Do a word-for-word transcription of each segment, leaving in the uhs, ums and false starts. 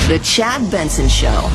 The Chad Benson Show.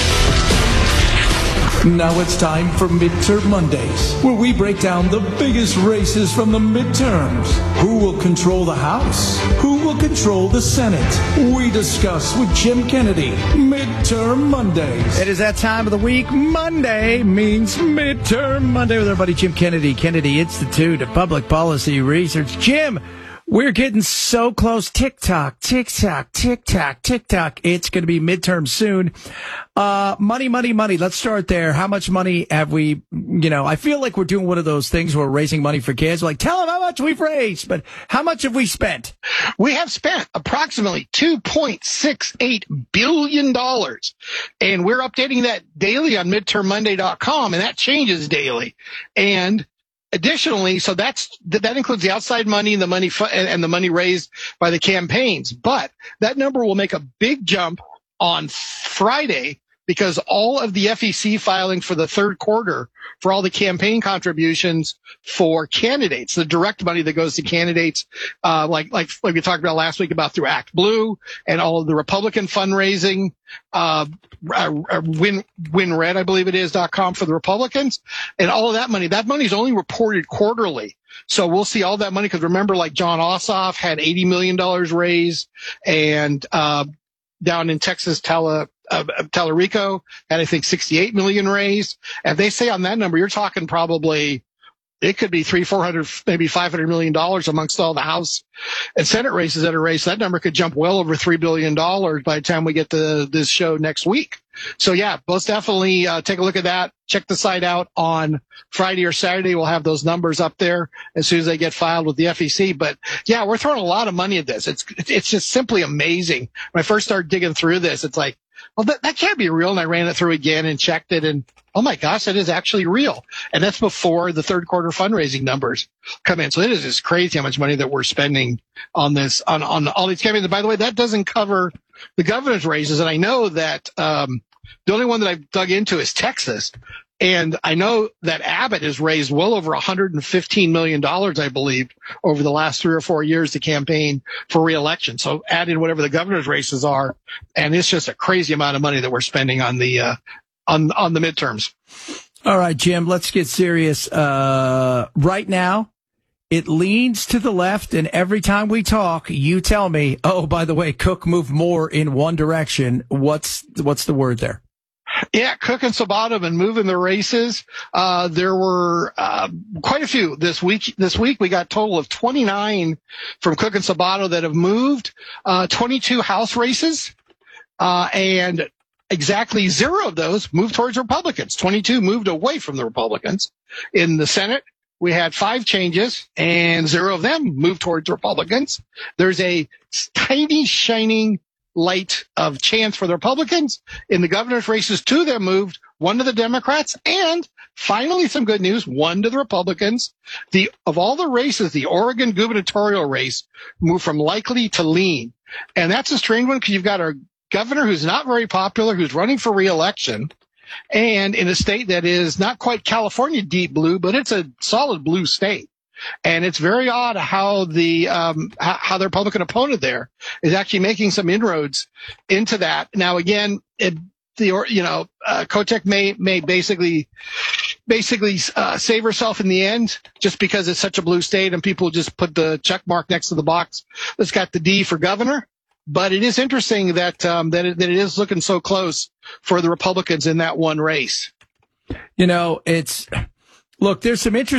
Now it's time for Midterm Mondays, where we break down the biggest races from the midterms. Who will control the House? Who will control the Senate? We discuss with Jim Kennedy. Midterm Mondays. It is that time of the week. Monday means Midterm Monday with our buddy Jim Kennedy, Kennedy Institute of Public Policy Research. Jim, we're getting so close. Tick-tock, tick-tock, tick-tock, tick-tock. It's going to be midterm soon. Uh, money, money, money. Let's start there. How much money have we, you know, I feel like we're doing one of those things where we're raising money for kids. We're like, tell them how much we've raised, but how much have we spent? We have spent approximately two point six eight billion dollars. And we're updating that daily on midterm monday dot com, and that changes daily. And additionally, so that's that includes the outside money and the money fu- and the money raised by the campaigns. But that number will make a big jump on Friday because all of the F E C filing for the third quarter for all the campaign contributions for candidates, the direct money that goes to candidates, uh, like like like we talked about last week about through Act Blue and all of the Republican fundraising, uh, uh win win red I believe it is dot com for the Republicans, and all of that money. That money is only reported quarterly. So we'll see all that money because remember, like John Ossoff had eighty million dollars raised, and uh down in Texas, Tele, uh, Tellurico had, I think, sixty-eight million raised. And they say on that number, you're talking probably, it could be three, four hundred, maybe five hundred million dollars amongst all the House and Senate races that are raised. That number could jump well over three billion dollars by the time we get to this show next week. So yeah, most definitely, uh, take a look at that. Check the site out on Friday or Saturday. We'll have those numbers up there as soon as they get filed with the F E C. But yeah, we're throwing a lot of money at this. It's, it's just simply amazing. When I first started digging through this, it's like, well, that, that can't be real. And I ran it through again and checked it, and oh my gosh, that is actually real. And that's before the third quarter fundraising numbers come in. So it is just crazy how much money that we're spending on this, on, on all these campaigns. And by the way, that doesn't cover the governor's races. And I know that, um, the only one that I've dug into is Texas. And I know that Abbott has raised well over one hundred fifteen million dollars, I believe, over the last three or four years to campaign for re-election. So add in whatever the governor's races are, and it's just a crazy amount of money that we're spending on the uh, on on the midterms. All right, Jim, let's get serious. Uh, right now, it leans to the left, and every time we talk, you tell me, oh, by the way, Cook moved more in one direction. What's what's the word there? Yeah, Cook and Sabato have been moving the races. Uh, there were uh, quite a few this week. This week we got a total of twenty-nine from Cook and Sabato that have moved, uh, twenty-two House races, uh, and exactly zero of those moved towards Republicans. twenty-two moved away from the Republicans. In the Senate, we had five changes, and zero of them moved towards Republicans. There's a tiny, shining light of chance for the Republicans. In the governor's races, two of them moved, one to the Democrats, and finally some good news, one to the Republicans. The of all the races, the Oregon gubernatorial race moved from likely to lean. And that's a strange one because you've got a governor who's not very popular, who's running for re-election, and in a state that is not quite California deep blue, but it's a solid blue state. And it's very odd how the um, how, how the Republican opponent there is actually making some inroads into that. Now, again, it, the you know uh, Kotek may may basically basically uh, save herself in the end just because it's such a blue state, and people just put the check mark next to the box that's got the D for governor. But it is interesting that um, that it, that it is looking so close for the Republicans in that one race. You know, it's look. There's some interesting.